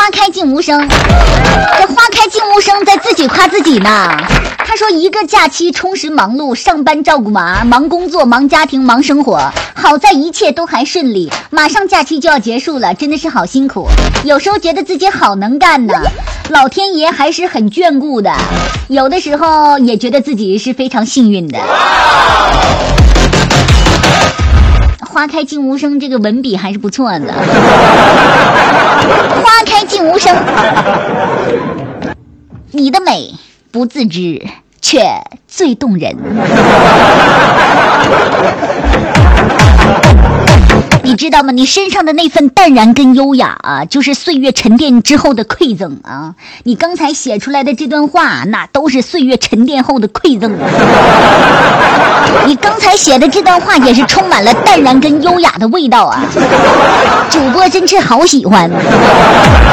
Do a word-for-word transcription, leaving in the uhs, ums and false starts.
花开尽无声，这花开尽无声在自己夸自己呢。他说一个假期充实忙碌，上班照顾娃，忙工作忙家庭忙生活，好在一切都还顺利，马上假期就要结束了，真的是好辛苦，有时候觉得自己好能干呢，老天爷还是很眷顾的，有的时候也觉得自己是非常幸运的。花开尽无声，这个文笔还是不错的。花开尽无声，你的美不自知，却最动人。你知道吗？你身上的那份淡然跟优雅啊，就是岁月沉淀之后的馈赠啊！你刚才写出来的这段话，那都是岁月沉淀后的馈赠。你刚才写的这段话也是充满了淡然跟优雅的味道啊！主播真是好喜欢。